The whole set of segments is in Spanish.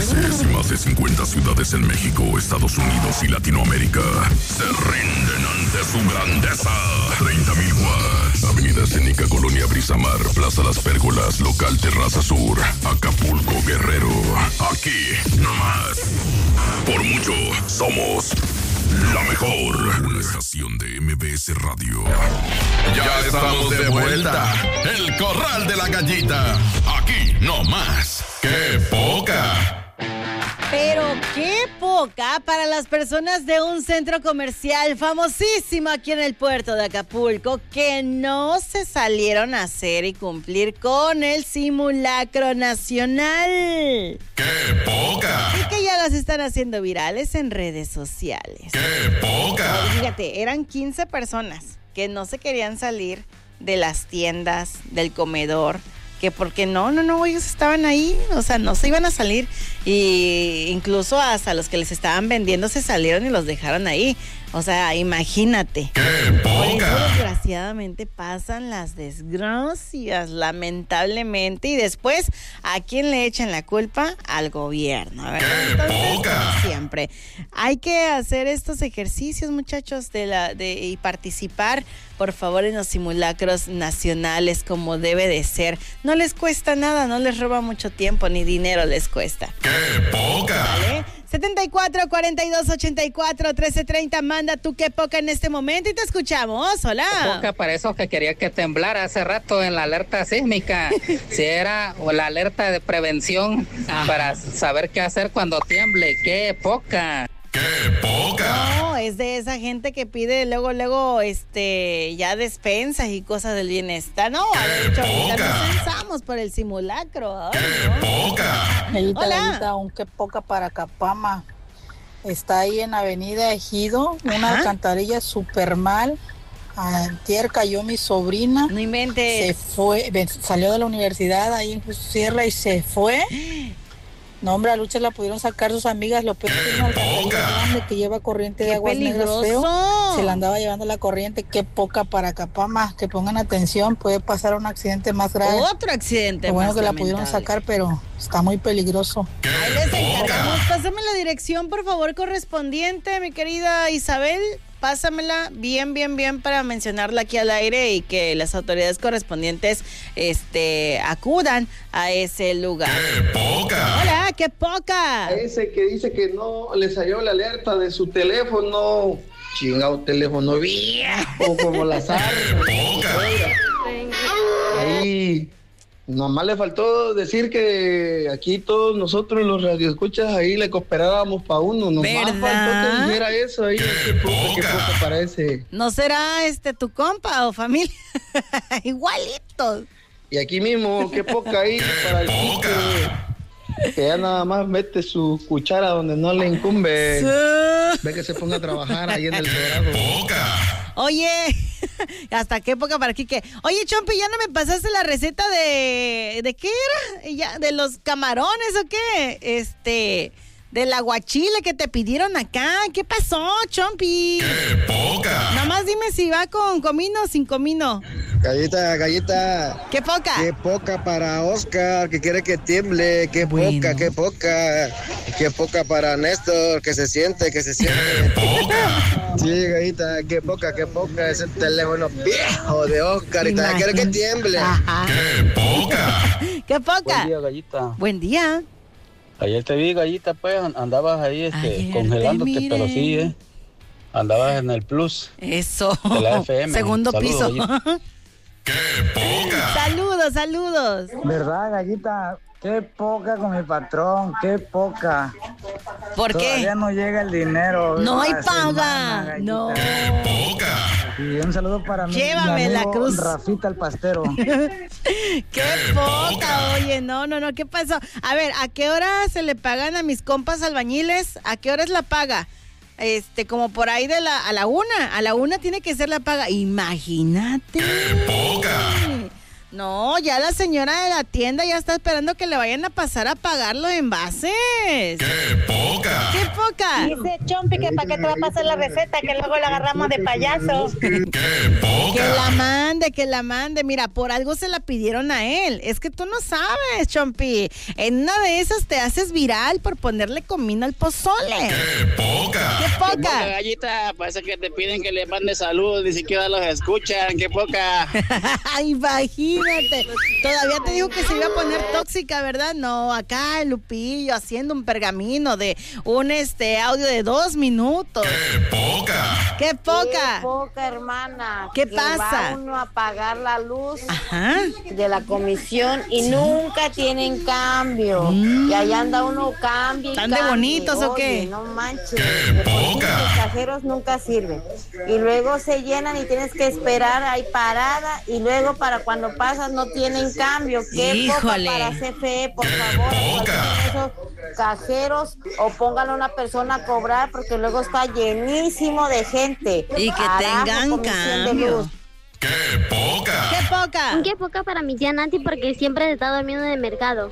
países y más de 50 ciudades en México, Estados Unidos y Latinoamérica se rinden ante su grandeza. 30,000 watts. Avenida Escénica, Colonia Brisamar, Plaza Las Pérgolas, Local Terraza Sur, Acapulco, Guerrero. Aquí, nomás. Por mucho, somos la mejor. Una estación de MBS Radio. Ya estamos de vuelta. El Corral de la Gallita. Aquí nomás. ¡Qué poca! Pero qué poca para las personas de un centro comercial famosísimo aquí en el puerto de Acapulco que no se salieron a hacer y cumplir con el simulacro nacional. ¡Qué poca! Y que ya las están haciendo virales en redes sociales. ¡Qué poca! Fíjate, eran 15 personas que no se querían salir de las tiendas, del comedor, que porque no, ellos estaban ahí, o sea, no se iban a salir, y incluso hasta los que les estaban vendiendo se salieron y los dejaron ahí. O sea, imagínate. ¡Qué Por eso, poca! desgraciadamente, pasan las desgracias, lamentablemente, y después, ¿a quién le echan la culpa? Al gobierno, ¿verdad? ¡Qué Entonces, poca! como siempre, hay que hacer estos ejercicios, muchachos, y participar, por favor, en los simulacros nacionales como debe de ser. No les cuesta nada, no les roba mucho tiempo, ni dinero les cuesta. ¡Qué poca! ¿Vale? 74 42 84 13 30, manda tu qué poca en este momento y te escuchamos. Hola. Poca para esos que quería que temblara hace rato en la alerta sísmica. Si era o la alerta de prevención para saber qué hacer cuando tiemble. ¡Qué poca! ¡Qué poca! No, es de esa gente que pide luego, ya despensas y cosas del bienestar. No, de hecho, ahorita nos pensamos por el simulacro. Ay, ¡Qué poca! Hola. Un qué poca para Capama. Está ahí en Avenida Ejido, una alcantarilla súper mal. Antier cayó mi sobrina. No inventes. Se fue, salió de la universidad ahí en Sierra y se fue. No, hombre, a Lucha la pudieron sacar sus amigas. Lo peor es una alcantarilla grande que lleva corriente de aguas negras feo. Se la andaba llevando la corriente. Qué poca para Capama. Que pongan atención, puede pasar un accidente más grave. Otro accidente. Lo bueno más que la lamentable. pudieron sacar, pero está muy peligroso. Ahí les encargamos. Pásame la dirección, por favor, correspondiente, mi querida Isabel. Pásamela bien para mencionarla aquí al aire y que las autoridades correspondientes acudan a ese lugar. ¡Qué poca! Hola, qué poca. Ese que dice que no le salió la alerta de su teléfono, chingado teléfono viejo como las armas. Ahí nomás le faltó decir que aquí todos nosotros los radioescuchas ahí le cooperábamos para uno. Nomás faltó que dijera eso ahí. Qué poca parece. ¿No será tu compa o familia? Igualitos. Y aquí mismo, qué poca ahí para el que ya nada más mete su cuchara donde no le incumbe. Ve que se ponga a trabajar ahí en el Dorado. Oye, hasta qué época para aquí que. Oye, Chompi, ¿ya no me pasaste la receta de qué era? ¿Ya, de los camarones o qué? Del aguachile que te pidieron acá. ¿Qué pasó, Chompi? ¡Qué poca! Nada más dime si va con comino o sin comino. Gallita. ¿Qué poca? Qué poca para Oscar, que quiere que tiemble. Qué poca, qué poca. Qué poca para Néstor, que se siente. Sí, gallita, qué poca. Ese teléfono viejo de Oscar y todavía quiere que tiemble. Ajá. ¡Qué poca! ¿Qué poca? Buen día, gallita. Buen día. Ayer te vi, gallita, pues andabas ahí Ayer congelándote, te miré. pero sí, andabas en el plus. Eso. De la FM. Segundo Saludos, piso. ¡Qué poca! Saludos. ¿Verdad, gallita? Qué poca con mi patrón, qué poca. ¿Por qué? Todavía no llega el dinero. No hay la paga. semana, No. ¡Poca! Y un saludo para mí. Llévame la cruz. Rafita el pastero. Qué poca, oye, no, ¿qué pasó? A ver, ¿a qué hora se le pagan a mis compas albañiles? ¿A qué hora es la paga? Como por ahí a la una tiene que ser la paga. Imagínate. ¡Qué poca! No, ya la señora de la tienda ya está esperando que le vayan a pasar a pagar los envases. ¡Qué poca! ¡Qué poca! Dice Chompi que para qué te va a pasar la receta, que luego la agarramos de payaso. ¡Qué poca! Que la mande. Mira, por algo se la pidieron a él. Es que tú no sabes, Chompi. En una de esas te haces viral por ponerle comino al pozole. ¡Qué poca! ¡Qué poca! ¡Qué poca, gallita! Parece que te piden que le mande saludos, ni siquiera los escuchan. ¡Qué poca! Imagínate. Todavía te digo que se iba a poner tóxica, ¿verdad? No, acá el Lupillo haciendo un pergamino de un audio de 2 minutos. ¡Qué poca! ¡Qué poca! ¡Qué poca, hermana! ¿Qué que pasa? Va uno a pagar la luz de la comisión y nunca tienen cambio. Y allá anda uno cambia. ¿Están de bonitos o qué? Oye, no manches. Los cajeros nunca sirven. Y luego se llenan y tienes que esperar ahí parada. Y luego para cuando pasas no tienen cambio. ¡Qué poca para CFE, por favor! Esos cajeros o pónganle a una persona a cobrar porque luego está llenísimo de gente. Y que tengan cambio. ¡Qué poca! ¡Qué poca! ¡Qué poca para mi tía Nancy porque siempre está durmiendo en el mercado!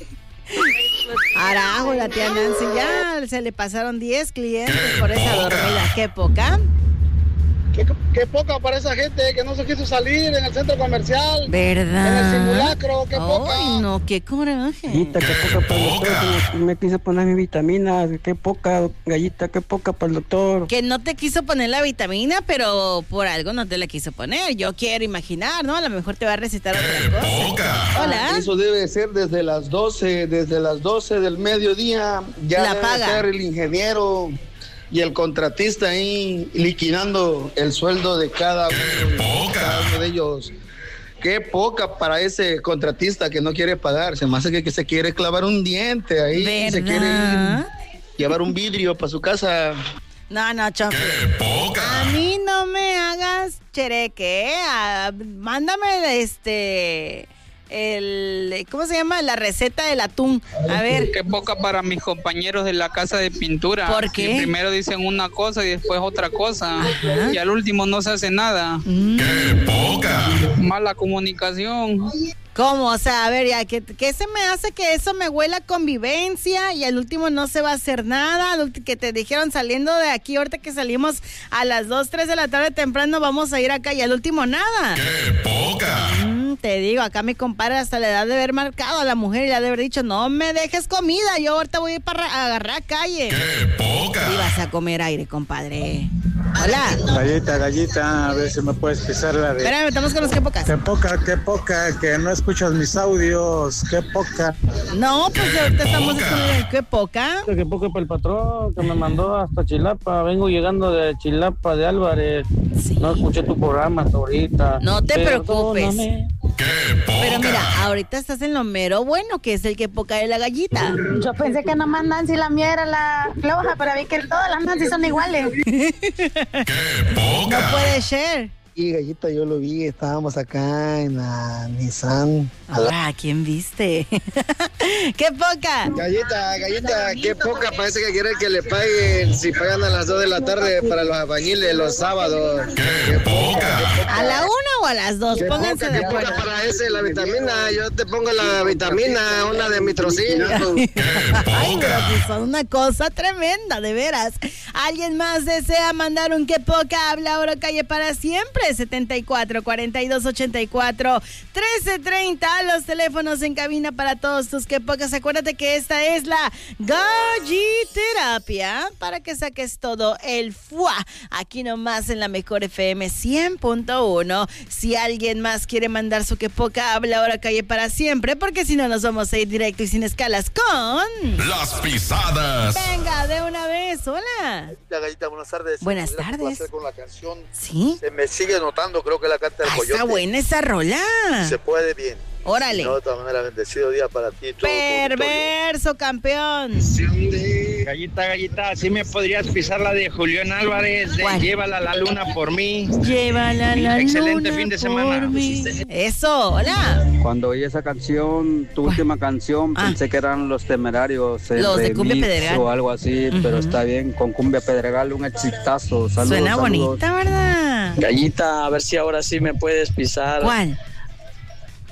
Arajo, la tía Nancy ya se le pasaron 10 clientes por esa dormida. ¡Qué poca! Qué poca para esa gente que no se quiso salir en el centro comercial. ¿Verdad? En el simulacro, qué poca. Ay, no, qué coraje. Gallita, qué poca para el doctor. Me quise poner mi vitamina. Qué poca, gallita, qué poca para el doctor. Que no te quiso poner la vitamina, pero por algo no te la quiso poner. Yo quiero imaginar, ¿no? A lo mejor te va a recetar otra cosa. Hola. Eso debe ser desde las 12 del mediodía. Ya la debe paga. ser el ingeniero y el contratista ahí liquidando el sueldo de cada uno de ellos. Qué poca para ese contratista que no quiere pagar. Se me hace que se quiere clavar un diente ahí. ¿Verdad? Se quiere ir, llevar un vidrio para su casa. No, Chompi. A mí no me hagas chereque. Mándame ¿cómo se llama? La receta del atún. A ver. Qué poca para mis compañeros de la casa de pintura. ¿Por qué? Si primero dicen una cosa y después otra cosa. Y al último no se hace nada. ¡Qué poca! Mala comunicación. ¿Cómo? O sea, a ver, ya, ¿qué se me hace que eso me huela a convivencia y al último no se va a hacer nada? Que te dijeron saliendo de aquí, ahorita que salimos a las 2, 3 de la tarde temprano, vamos a ir acá y al último nada. ¡Qué poca! Te digo, acá mi compadre hasta la edad de haber marcado a la mujer y le ha de haber dicho, no me dejes comida, yo ahorita voy a ir para agarrar calle. ¡Qué poca! Y vas a comer aire, compadre. Hola. Gallita, a ver si me puedes pisar la de... Espérame, estamos con los qué pocas. Qué poca, que no escuchas mis audios, qué poca. No, pues ahorita estamos escuchando qué poca. Qué poca para el patrón que me mandó hasta Chilapa, vengo llegando de Chilapa, de Álvarez. Sí. No escuché tu programa hasta ahorita. No te preocupes. ¡Qué poca! Pero mira, ahorita estás en lo mero bueno, que es el que poca de la gallita. Yo pensé que nomás Nancy la mía era la floja, pero vi que todas las Nancy son iguales. No puede ser. Y gallita, yo lo vi, estábamos acá en la Nissan. ¿A quién viste? ¡Qué poca! Gallita, qué poca, parece que quieren que le paguen, si pagan a las 2 de la tarde para los albañiles los sábados. ¡Qué poca! ¿A la 1 o a las 2? Pónganse de acuerdo. Qué poca para ese, la vitamina, yo te pongo la vitamina, una de mitrocin. Ay, pero que son una cosa tremenda, de veras. ¿Alguien más desea mandar un qué poca? Habla ahora calle para siempre. 74 42 84 13 30. Los teléfonos en cabina para todos tus que pocas. Acuérdate que esta es la Galliterapia para que saques todo el fuá aquí nomás en la mejor FM 100.1. Si alguien más quiere mandar su que poca, habla ahora calle para siempre, porque si no nos vamos a ir directo y sin escalas con Las Pisadas. Venga, de una vez. Hola. Gallita, buenas tardes. Buenas tardes. Con la canción. Sí. Se me sigue notando, creo que la canta el Coyote. Está buena esa rola. Se puede bien. Órale. No, de todas maneras, bendecido día para ti. Perverso, campeón. Gallita, ¿sí me podrías pisar la de Julián Álvarez? Llévala a la luna por mí. Llévala a la Excelente luna fin de semana. Eso, hola. Cuando oí esa canción, tu última canción, pensé que eran Los Temerarios. Los de Cumbia Pedregal. O algo así, pero está bien, con Cumbia Pedregal, un exitazo. Saludos, suena saludos. bonita, ¿verdad? Gallita, a ver si ahora sí me puedes pisar. ¿Cuál?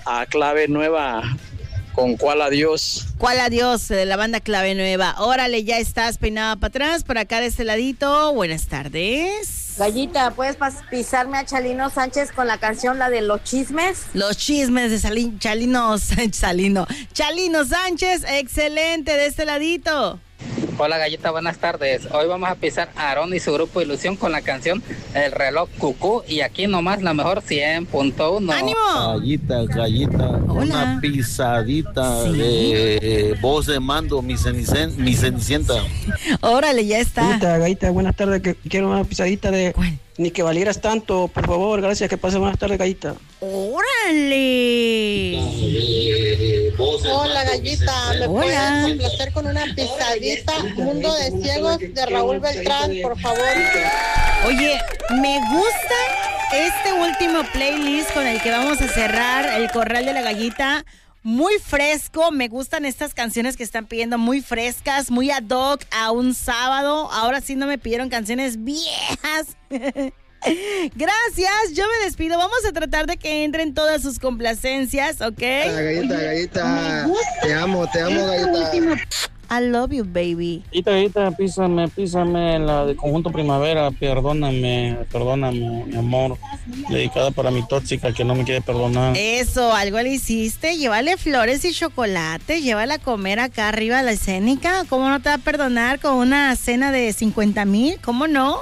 a Clave Nueva. ¿Con cuál adiós? ¿Cuál adiós? De la banda Clave Nueva. Órale, ya estás peinada para atrás, por acá de este ladito. Buenas tardes. Gallita, ¿puedes pisarme a Chalino Sánchez con la canción, la de Los Chismes? Los Chismes de Chalino Sánchez, excelente, de este ladito. Hola Gallita, buenas tardes. Hoy vamos a pisar a Aarón y su grupo Ilusión con la canción El Reloj Cucú y aquí nomás la mejor 100.1. ¡Ánimo! Gallita, hola. Una pisadita de voz de mando, mi cenicienta. Órale, ya está. Gallita, buenas tardes, que quiero una pisadita de... ¿Cuál? Ni que valieras tanto, por favor, gracias, que pase buenas tardes, Gallita. ¡Órale! Hola, Gallita, ¿me puedes complacer con una pisadita? Mundo de Ciegos de Raúl Beltrán, por favor. Oye, me gusta este último playlist con el que vamos a cerrar el Corral de la Gallita. Muy fresco, me gustan estas canciones que están pidiendo, muy frescas, muy ad hoc a un sábado. Ahora sí no me pidieron canciones viejas. Gracias, yo me despido. Vamos a tratar de que entren todas sus complacencias, ¿ok? Gallita, te amo, Gallita. I love you, baby. Gallita, písame la de Conjunto Primavera, perdóname, mi amor. Dedicada para mi tóxica que no me quiere perdonar. Eso, algo le hiciste. Llévale flores y chocolate, llévala a comer acá arriba a la escénica. ¿Cómo no te va a perdonar con una cena de 50,000? ¿Cómo no?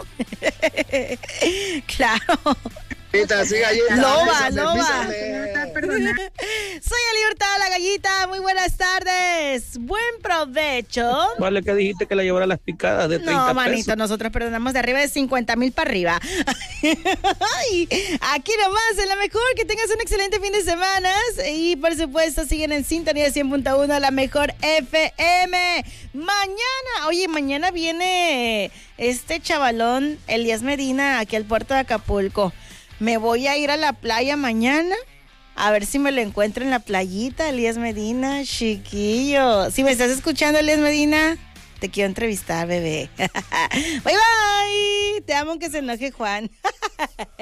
Claro. Sí, Gallita. Loba. Soy Ali Hurtado, la Gallita. Muy buenas tardes. Buen provecho. Vale, que dijiste que la llevara las picadas de 30 pesos. No, manito, nosotros perdonamos de arriba de 50,000 para arriba. Aquí nomás, en la mejor, que tengas un excelente fin de semana. Y por supuesto, siguen en sintonía de 100.1, la mejor FM. Mañana viene este chavalón, Elías Medina, aquí al puerto de Acapulco. Me voy a ir a la playa mañana, a ver si me lo encuentro en la playita, Elías Medina, chiquillo. Si me estás escuchando, Elías Medina, te quiero entrevistar, bebé. Bye, bye. Te amo, que se enoje Juan.